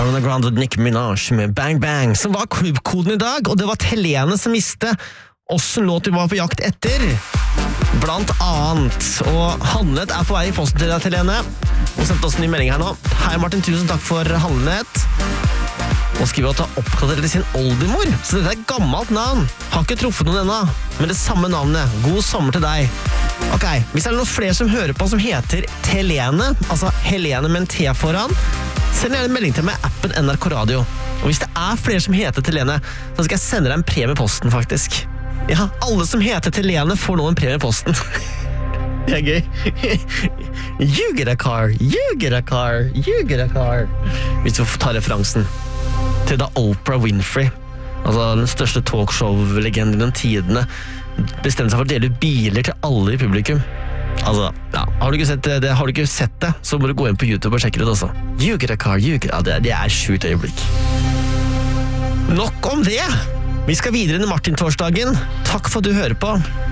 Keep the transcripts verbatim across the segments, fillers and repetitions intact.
Ariana Grande og Nicki Minaj med Bang Bang, som var klubbkoden i dag, og det var Helene som visste hvordan låt vi var på jakt etter. Blant annet. Og Handlet er på vei i posten til deg, Helene. Hun sendte oss en ny melding her nå. Hei Martin, tusen takk for Handlet. Og skriver at hun oppkaller til sin oldemor, så dette er et gammelt navn. Har ikke truffet noen ennå, men det samme navnet. God sommer til deg. Ok, hvis det er noen flere som hører på som heter Helene, altså Helene med en T foran, send gjerne en melding til meg i appen N R K Radio. Og hvis det er flere som heter Helene, så skal jeg sende deg en premie i posten, faktisk. Ja, alle som heter Helene får nå en premie i posten. Det er gøy. You get a car, you get a car, you get a car. Hvis du tar referansen til da Oprah Winfrey, altså den største talkshow-legenden i den tidene, bestemte seg for å dele ut biler til alle i publikum. Altså, ja, har du ikke sett det, har du ikke sett det, så må du gå inn på YouTube og sjekke det også. You get a car, you get... Ja, det, det er sjukt øyeblikk. Nok om det! Vi skal videre inn i Martin-torsdagen. Takk for at du hører på.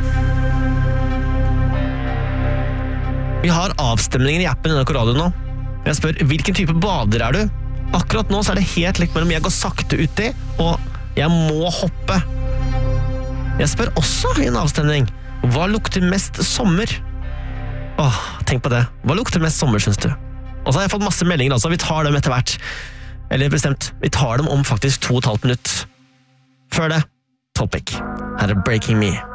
Vi har avstemninger i appen N R K Radio nå. Jeg spør, hvilken type bader er du? Akkurat nå så er det helt likt mellom jeg går sakte uti, og jeg må hoppe. Jeg spør også i en avstemning, hva lukter mest sommer? Åh, tenk på det. Hva lukter mest sommer, synes du? Og så har jeg fått masse meldinger altså, vi tar dem etter hvert. Eller bestemt, vi tar dem om faktisk to og et halvt minutt. Før det, Topic. Her er Breaking Me.